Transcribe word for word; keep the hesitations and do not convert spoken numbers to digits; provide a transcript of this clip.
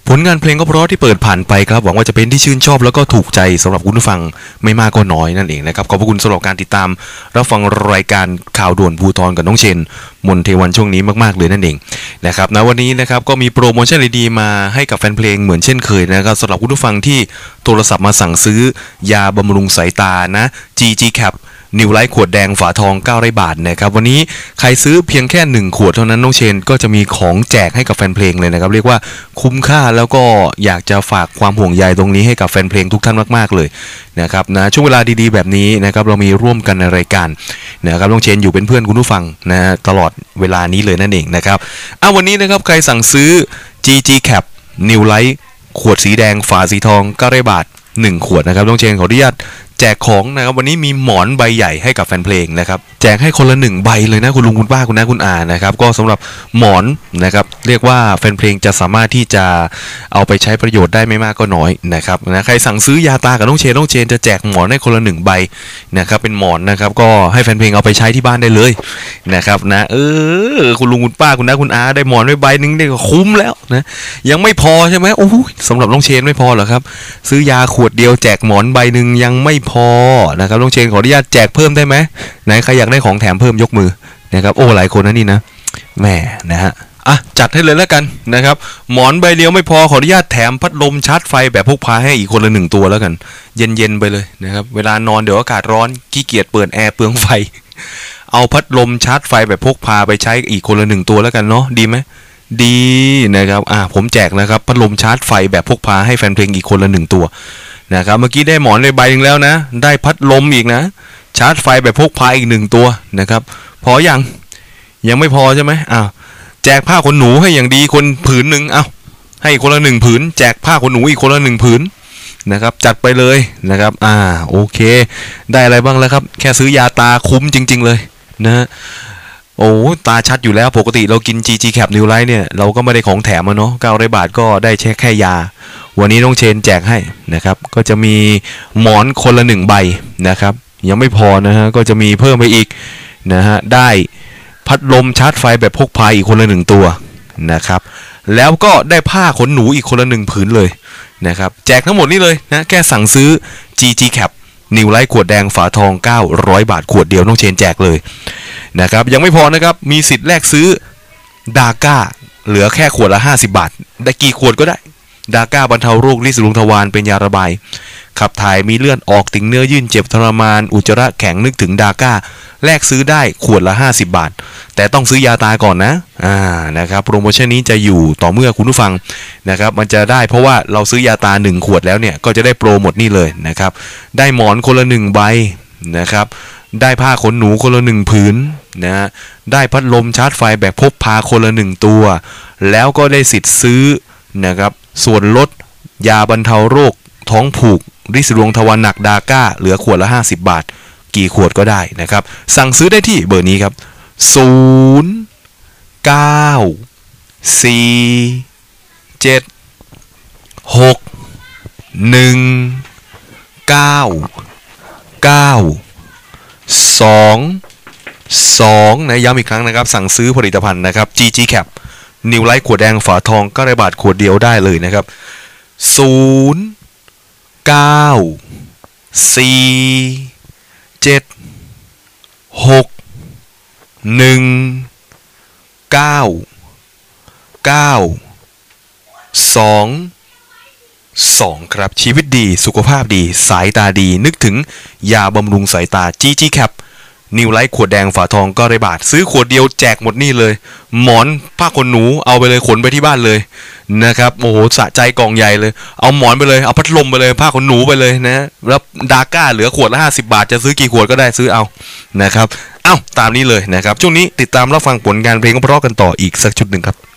ผลงานเพลงก็เพราะที่เปิดผ่านไปครับหวังว่าจะเป็นที่ชื่นชอบแล้วก็ถูกใจสำหรับคุณผู้ฟังไม่มากก็น้อยนั่นเองนะครับขอบคุณสำหรับการติดตามรับฟังรายการข่าวด่วนภูธรกับน้องเชนมนเทวันช่วงนี้มากๆเลยนั่นเองนะครับณวันนี้นะครับก็มีโปรโมชั่นดีๆมาให้กับแฟนเพลงเหมือนเช่นเคยนะครับสำหรับคุณผู้ฟังที่โทรศัพท์มาสั่งซื้อยาบำรุงสายตานะ จี จี Capนิวไลท์ขวดแดงฝาทองเก้าร้อยบาทนะครับวันนี้ใครซื้อเพียงแค่หนึ่งขวดเท่านั้นน้องเชนก็จะมีของแจกให้กับแฟนเพลงเลยนะครับเรียกว่าคุ้มค่าแล้วก็อยากจะฝากความห่วงใยตรงนี้ให้กับแฟนเพลงทุกท่านมากๆเลยนะครับนะช่วงเวลาดีๆแบบนี้นะครับเรามีร่วมกันในรายการนะครับน้องเชนอยู่เป็นเพื่อนคุณผู้ฟังนะตลอดเวลานี้เลยนั่นเองนะครับอ่ะวันนี้นะครับใครสั่งซื้อ จี จี Cap นิวไลท์ขวดสีแดงฝาสีทองเก้าร้อยบาทหนึ่งขวดนะครับน้องเชนขออนุญาตแจกของนะครับวันนี้มีหมอนใบใหญ่ให้กับแฟนเพลงนะครับแจกให้คนละหนึ่งใบเลยนะคุณลุงคุณป้าคุณน้าคุณอานะครับก็สำหรับหมอนนะครับเรียกว่าแฟนเพลงจะสามารถที่จะเอาไปใช้ประโยชน์ได้ไม่มากก็น้อยนะครับนะใครสั่งซื้อยาตากับน้องเชนน้องเชนจะแจกหมอนให้คนละหนึ่งใบนะครับเป็นหมอนนะครับก็ให้แฟนเพลงเอาไปใช้ที่บ้านได้เลยนะครับนะเออคุณลุงคุณป้าคุณน้าคุณอาได้หมอนไว้ใบนึงได้ก็คุ้มแล้วนะยังไม่พอใช่ไหมโอ้ยสำหรับน้องเชนไม่พอเหรอครับซื้อยาขวดเดียวแจกหมอนใบหนึ่งยังไม่พอนะครับน้องเชนขออนุญาตแจกเพิ่มได้ไหมไหนใครอยากได้ของแถมเพิ่มยกมือนะครับโอ้หลายคนนะนี่นะแหมนะฮะอ่ะจัดให้เลยแล้วกันนะครับหมอนใบเดียวไม่พอขออนุญาตแถมพัดลมชาร์จไฟแบบพกพาให้อีกคนละหนึ่งตัวแล้วกันเย็นๆไปเลยนะครับเวลานอนเดี๋ยวอากาศร้อนขี้เกียจเปิดแอร์เปลืองไฟเอาพัดลมชาร์จไฟแบบพกพาไปใช้อีกคนละหนึ่งตัวแล้วกันเนาะดีไหมดีนะครับอ่ะผมแจกนะครับพัดลมชาร์จไฟแบบพกพาให้แฟนเพลงอีกคนละหนึ่งตัวนะครับเมื่อกี้ได้หมอนในใบนึงแล้วนะได้พัดลมอีกนะชาร์จไฟแบบพกพาอีกหนึ่งตัวนะครับพอยังยังไม่พอใช่ไหมอ้าวแจกผ้าขนหนูให้อย่างดีคนผืนหนึ่งอ้าวให้คนละหนึ่งผืนแจกผ้าขนหนูอีกคนละหนึ่งผืนนะครับจัดไปเลยนะครับอ่าโอเคได้อะไรบ้างแล้วครับแค่ซื้อยาตาคุ้มจริงๆเลยนะโอ้ตาชัดอยู่แล้วปกติเรากิน จี จี Cap New Light เนี่ยเราก็ไม่ได้ของแถมมาเนาะเก้าร้อยบาทก็ได้แค่แค่ยาวันนี้น้องเชนแจกให้นะครับก็จะมีหมอนคนละหนึ่งใบนะครับยังไม่พอนะฮะก็จะมีเพิ่มไปอีกนะฮะได้พัดลมชาร์จไฟแบบพกพาอีกคนละหนึ่งตัวนะครับแล้วก็ได้ผ้าขนหนูอีกคนละหนึ่งผืนเลยนะครับแจกทั้งหมดนี้เลยนะแค่สั่งซื้อ จี จี Cap New Light ขวดแดงฝาทองเก้าร้อยบาทขวดเดียวน้องเชนแจกเลยนะครับยังไม่พอนะครับมีสิทธิ์แลกซื้อดาก้าเหลือแค่ขวดละห้าสิบบาทได้กี่ขวดก็ได้ดาก้าบรรเทาโรคลิ้นลุงทวารเป็นยาระบายขับถ่ายมีเลือดออกติ่งเนื้อยื่นเจ็บทรมานอุจจาระแข็งนึกถึงดาก้าแลกซื้อได้ขวดละห้าสิบบาทแต่ต้องซื้อยาตาก่อนนะอ่านะครับโปรโมชั่นนี้จะอยู่ต่อเมื่อคุณผู้ฟังนะครับมันจะได้เพราะว่าเราซื้อยาตาหนึ่งขวดแล้วเนี่ยก็จะได้โปรหมดนี่เลยนะครับได้หมอนคนละหนึ่งใบนะครับได้ผ้าขนหนูคนละหนึ่งผืนนะได้พัดลมชาร์จไฟแบบพกพาคนละหนึ่งตัวแล้วก็ได้สิทธิ์ซื้อนะครับส่วนลดยาบรรเทาโรคท้องผูกริดรวงทวารหนักดาก้าเหลือขวดละห้าสิบบาทกี่ขวดก็ได้นะครับสั่งซื้อได้ที่เบอร์นี้ครับศูนย์ เก้า สี่ เจ็ด หก หนึ่ง เก้า เก้า สอง สองนะย้ำอีกครั้งนะครับสั่งซื้อผลิตภัณฑ์นะครับ จี จี Cap New Light ขวดแดงฝาทองเก้าร้อยบาทขวดเดียวได้เลยนะครับศูนย์ เก้า สี่ เจ็ด หก หนึ่ง เก้า เก้า สอง สองครับชีวิตดีสุขภาพดีสายตาดีนึกถึงยาบำรุงสายตา จี จี Capนิวไลท์ขวดแดงฝาทองก็ได้บาทซื้อขวดเดียวแจกหมดนี่เลยหมอนผ้าขนหนูเอาไปเลยขนไปที่บ้านเลยนะครับโอ้โหสะใจกล่องใหญ่เลยเอาหมอนไปเลยเอาพัดลมไปเลยผ้าขนหนูไปเลยนะแล้วดาก้าเหลือขวดละห้าสิบบาทจะซื้อกี่ขวดก็ได้ซื้อเอานะครับเอ้าตามนี้เลยนะครับช่วงนี้ติดตามรับฟังผลงานเพลงเพราะกันต่ออีกสักชุดหนึ่งครับ